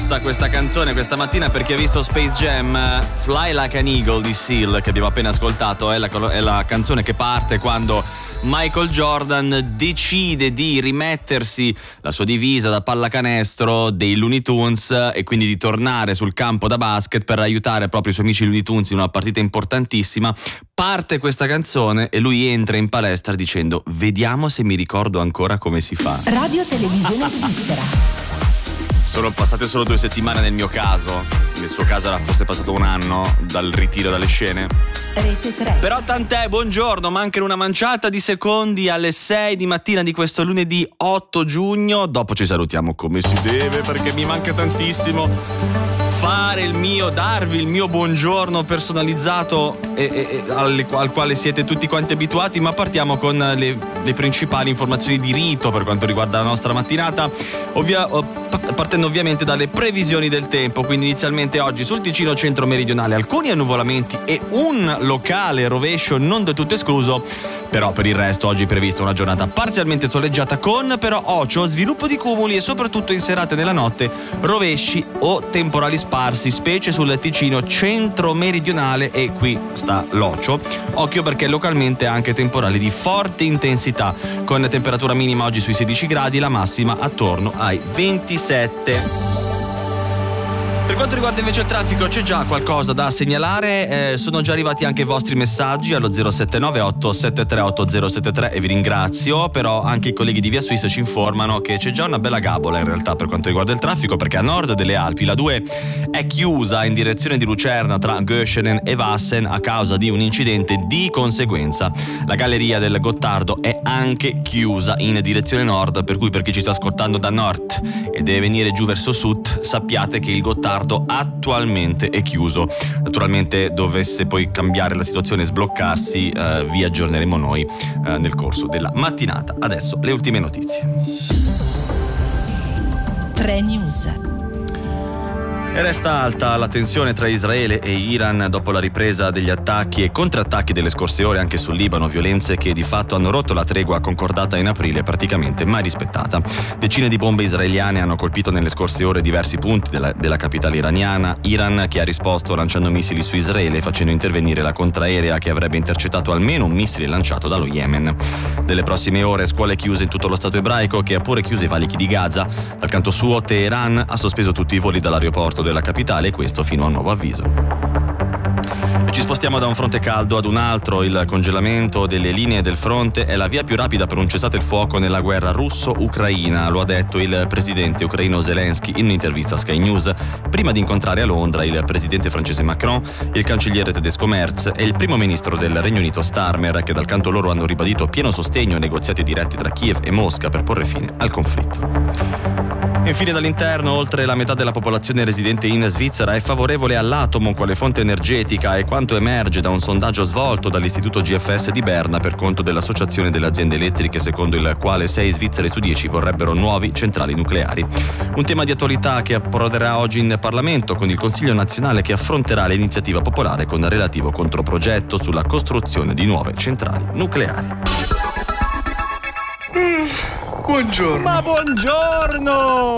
tosta questa canzone questa mattina perché ha visto Space Jam. Fly Like an Eagle di Seal, che abbiamo appena ascoltato, è la canzone che parte quando Michael Jordan decide di rimettersi la sua divisa da pallacanestro dei Looney Tunes e quindi di tornare sul campo da basket per aiutare proprio i suoi amici Looney Tunes in una partita importantissima. Parte questa canzone e lui entra in palestra dicendo: vediamo se mi ricordo ancora come si fa. Radio Televisione Svizzera. Sono passate solo 2 settimane nel mio caso, nel suo caso era forse passato 1 anno dal ritiro dalle scene. Rete 3. Però tant'è, buongiorno, mancano una manciata di secondi alle 6 di mattina di questo lunedì 8 giugno. Dopo ci salutiamo come si deve perché mi manca tantissimo darvi il mio buongiorno personalizzato al quale siete tutti quanti abituati, ma partiamo con le principali informazioni di rito per quanto riguarda la nostra mattinata, partendo ovviamente dalle previsioni del tempo. Quindi inizialmente oggi sul Ticino centro-meridionale alcuni annuvolamenti e un locale rovescio non del tutto escluso, però per il resto oggi è prevista una giornata parzialmente soleggiata con però ocio, sviluppo di cumuli e soprattutto in serate nella notte rovesci o temporali sparsi, specie sul Ticino centro-meridionale, e qui sta l'ocio. Occhio perché localmente anche temporali di forte intensità, con temperatura minima oggi sui 16 gradi, la massima attorno ai 27. Per quanto riguarda invece il traffico c'è già qualcosa da segnalare, sono già arrivati anche i vostri messaggi allo 0798 738073 e vi ringrazio, però anche i colleghi di Via Suisse ci informano che c'è già una bella gabola in realtà per quanto riguarda il traffico, perché a nord delle Alpi la 2 è chiusa in direzione di Lucerna tra Göschenen e Wassen a causa di un incidente. Di conseguenza la galleria del Gottardo è anche chiusa in direzione nord, per cui per chi ci sta ascoltando da nord e deve venire giù verso sud sappiate che il Gottardo attualmente è chiuso. Naturalmente dovesse poi cambiare la situazione e sbloccarsi, vi aggiorneremo noi nel corso della mattinata. Adesso le ultime notizie. 3 News. E resta alta la tensione tra Israele e Iran dopo la ripresa degli attacchi e contrattacchi delle scorse ore anche sul Libano, violenze che di fatto hanno rotto la tregua concordata in aprile, praticamente mai rispettata. Decine di bombe israeliane hanno colpito nelle scorse ore diversi punti della capitale iraniana. Iran che ha risposto lanciando missili su Israele, facendo intervenire la contraerea che avrebbe intercettato almeno un missile lanciato dallo Yemen. Nelle prossime ore scuole chiuse in tutto lo stato ebraico, che ha pure chiuso i valichi di Gaza. Dal canto suo Teheran ha sospeso tutti i voli dall'aeroporto della capitale, e questo fino a nuovo avviso. E ci spostiamo da un fronte caldo ad un altro. Il congelamento delle linee del fronte è la via più rapida per un cessate il fuoco nella guerra russo-ucraina, lo ha detto il presidente ucraino Zelensky in un'intervista a Sky News, prima di incontrare a Londra il presidente francese Macron, il cancelliere tedesco Merz e il primo ministro del Regno Unito Starmer, che dal canto loro hanno ribadito pieno sostegno ai negoziati diretti tra Kiev e Mosca per porre fine al conflitto. Infine dall'interno, oltre la metà della popolazione residente in Svizzera è favorevole all'atomo quale fonte energetica, e quanto emerge da un sondaggio svolto dall'istituto GFS di Berna per conto dell'Associazione delle Aziende Elettriche, secondo il quale 6 svizzeri su 10 vorrebbero nuovi centrali nucleari. Un tema di attualità che approderà oggi in Parlamento con il Consiglio nazionale che affronterà l'iniziativa popolare con relativo controprogetto sulla costruzione di nuove centrali nucleari. Buongiorno. Ma buongiorno!